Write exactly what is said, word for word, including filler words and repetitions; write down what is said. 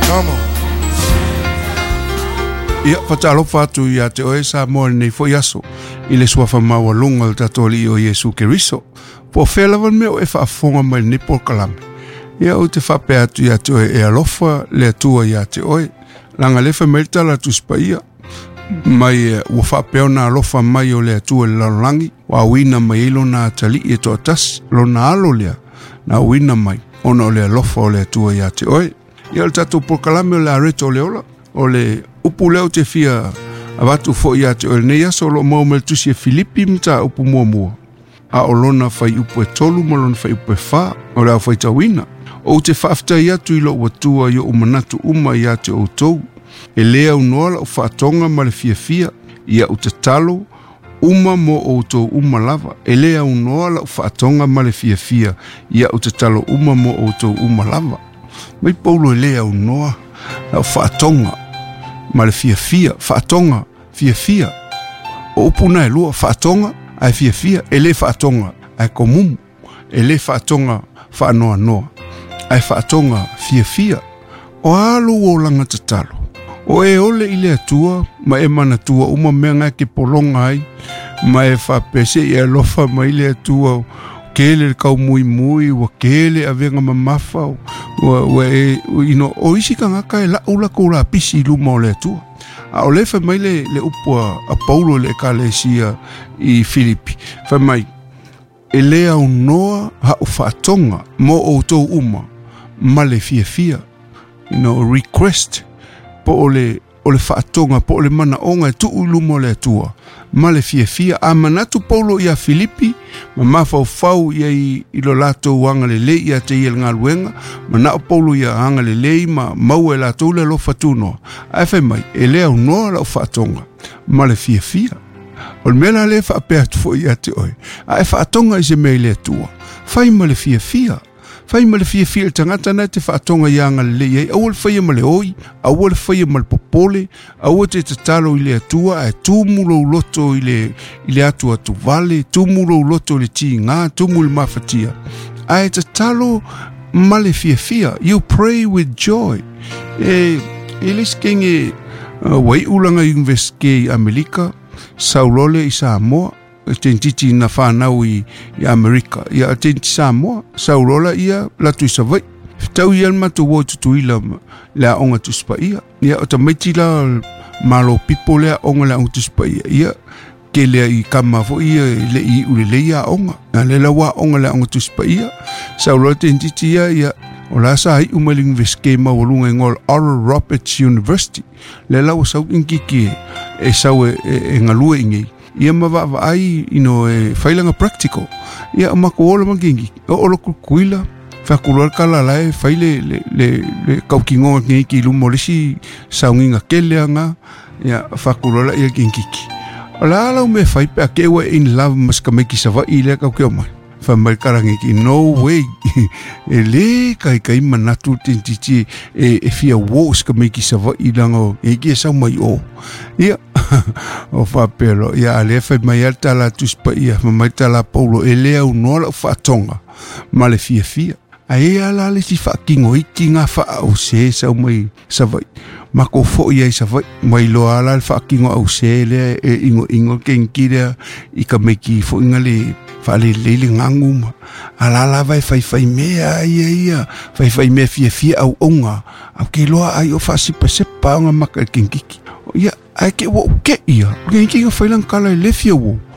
Come on. Ia fatalo fatu ia te oe sa mo nei fo yaso. Ile suafa mawalunga o tatoli o Yesu Keriso. Po felavan me o e whaafonga mai ni por kalame. Ia o te whape atu ia te oe e alofa le atua ia te oe. Langa lefa melta la tuspa ia. Mai ua whapeo na alofa mai o le atua le lalangi. Wa wina mai ilo na atali e to atas. Lo na alo lea. Na wina mai. Ona o le alofa o le atua ia te oe. Ia o tatu por kalame o le areto o le ola. O le upu leo te fia avatu fo ia te oe nei aso lo mau mel tusi e Filipi mta upu mua mua. A o lona fai upu e tolu ma lona fai upu e wha o leo fai tawina. O te whaafta ia tu ilo watua ia umanatu uma ia te o tou. E lea unoala o whaatonga ma le fia fia ia o te talo uma mo o tou uma lava. E lea unoala o whaatonga ma le fia fia ia o te talo uma mo o tou uma lava. Mai paulo e lea unoa na o whaatonga ma le fia fia, whaatonga, fia fia. O upuna e lua, whaatonga, ai fia fia, e le whaatonga, ai komumu, e le whaatonga, whaanoa noa, ai whaatonga, fia fia, o alu o langa tatalo. O e ole i le atua, ma e mana tua, uma mea ngai ke polonga ai, ma e whapese i alofa ma i le atua, kele kau mui mui, wa kele a venga mamafa, wa, wa e, ino, o isi ka ngaka e la ula ko la pisi luma o le atua. A o le fa mai le, le upua a Paulo le ka le sia i Filipi. Fa mai, e lea unoa ha o whaatonga mo o tau uma, ma le fia fia, you know, request, po o le, o le whaatonga, po o le mana onga e tuu luma o le atua. Ma le fia fia, a manatu Paulo ia Filipi, ma mafau fau ia i, i lo lato wanga le le ia te ia ngā luenga, ma nao Paulo ia hanga le le ma mau e lato le lo fatunoa. A e mai, e lea unoa la o whaatonga, ma le fia fia. O le mela le whaapea tufo ia te oe, a e whaatonga i se mei le atua, fai ma le fia fia. Fai ma le fia fia le tangata na te whaatonga ia ngā le le, au le whaia ma le oi, au le whaia ma le popole, au te tatalo i le atua, e tūmuro loto i le, i le atua tu vale, tūmuro loto i le ti ngā, tūmuro mafatia. A e tatalo ma le fia fia, you pray with joy. E, e les kenge uh, wai ulanga universike i Amerika, saulole i Samoa, tentiti na whanau i, i Amerika. Ia tentiti Samoa, saurola ia latu i savai. Tau ian matu wo tutu ila lea onga tuspa ia. Ia o ta maiti la malo pipo lea onga lea onga tuspa ia. Ia ke lea i kamafo ia le i ule le ia onga. Ia le la wa onga lea onga tuspa ia. Saurola tentiti ia ia o la sa hai umaling veske mawalunga ngol Oral Roberts University. Le la wa sau inkiki e sau e, e, e ngalue ingei. Ia mawa ai ino e failanga practical. Ia mako ola mangingi. O olo kukuila. Whakuroa kala lai faile le, le, le kaukingonga ngi ki lumolisi saunginga keleanga. Ia whakuroa ia gingiki. Ala ala me faipe a kewa in love maska meki sawa i le kau keo mai. Whamai karangi ki no way. E le kai kai manatu tentiti e, e fia wos ka meki sawa i lango. E kia sau mai o. Ia. O whapelo, ia alea whai mai alta la tuspa ia, mai tala Paulo, e lea unola o whaatonga, ma le fia fia. A e ala le si whaakingo iki ngā wha au se sau mai savai. Mako fo ia i savai, mai lo ala le whaakingo au se lea e ingo ingo kenki lea i ka meki fo inga le whaale leile nganguma. Ala la vai whai whai mea ia ia, whai whai mea fia fia au onga, au ke loa ai o whaasipa sepa onga maka kenkiki. Ia, ai ke wo ke ia. Ke ki nga failang kala le fia wo.